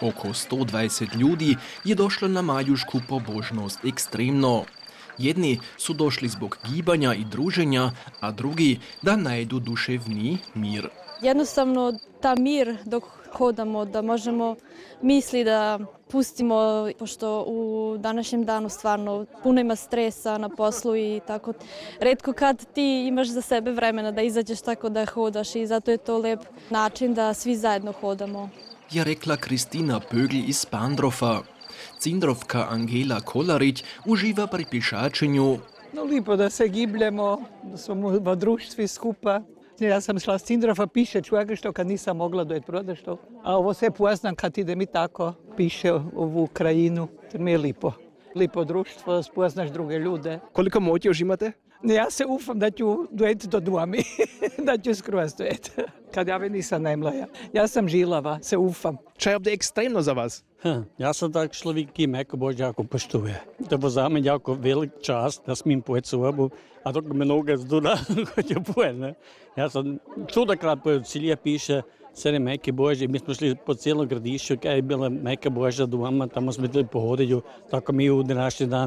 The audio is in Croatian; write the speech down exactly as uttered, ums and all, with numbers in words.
Oko sto dvadeset ljudi je došlo na Maljušku pobožnost ekstremno. Jedni su došli zbog gibanja i druženja, a drugi da najdu duševni mir. Jednostavno, ta mir dok hodamo, da možemo misli da pustimo, pošto u današnjem danu stvarno puno ima stresa na poslu i tako. Retko kad ti imaš za sebe vremena da izađeš tako da hodaš i zato je to lep način da svi zajedno hodamo. Je rekla Kristina Pögl iz Pandrofa. Cindrovka Angela Kolarić uživa pri pješačenju. No, lipo da se gibljemo, da smo v društvi skupa. Ja sam šla s Cindrofa piše čovjek što kad nisam mogla dojeti proda što. A ovo sve poznam kad idem i tako piše ovu krajinu. To mi je lipo. Lipo društvo, spoznaš druge ljude. Koliko motjev imate? Ja se ufam da ću dojeti do dvami, da ću skroz dojeti. Kad ja nisam najmlaja. Ja sam žilava, se ufam. Čo je ovdje ekstremno za vas? Ha, ja sam tak človek, ki meko Bož jako poštuje. To bo za mene jako velik čast, da smim pojeti sobu, a dok me noge zdura, hoće pojet, ne? Ja sam čudokrat pojel, Cilija piše, Sere Meke Bože, mi smo šli po cijelom gradišću, kaj je bila Meka Božja doma, tamo smo bili po hodilju, tako mi u današnji dan